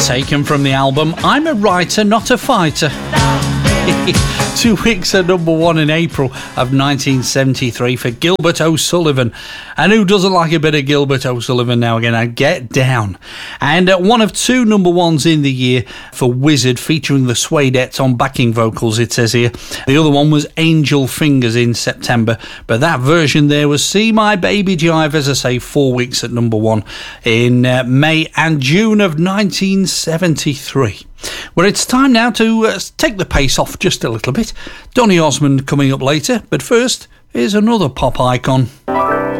Taken from the album I'm a Writer, Not a Fighter. 2 weeks at number one in April of 1973 for Gilbert O'Sullivan. And who doesn't like a bit of Gilbert O'Sullivan now again? Now get down. And one of two number ones in the year for Wizard, featuring the Suedettes on backing vocals, it says here. The other one was Angel Fingers in September, but that version there was See My Baby Jive, as I say, 4 weeks at number one in May and June of 1973. Well, it's time now to take the pace off just a little bit. Donny Osmond coming up later, but first, here's another pop icon.